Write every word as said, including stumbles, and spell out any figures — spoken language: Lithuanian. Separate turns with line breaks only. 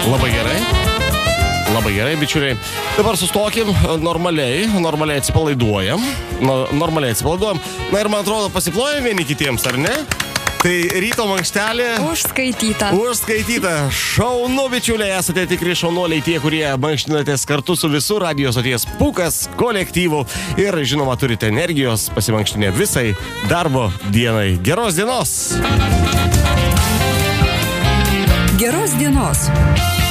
Labai gerai. Labai gerai, bičiuliai. Dabar sustokim normaliai, normaliai atsipalaiduojam. No, normaliai atsipalaiduojam. Na ir man atrodo, pasiplojam vieni kitiems, ar ne? Tai ryto mankštelė.
Užskaityta.
Užskaityta. Šaunu, bičiuliai, esate tikri šaunuoliai tie, kurie mankštinatės kartu su visų radijo stoties Pūkas kolektyvu. Ir, žinoma, turite energijos pasimankštinę visai darbo dienai. Geros dienos.
Geros dienos.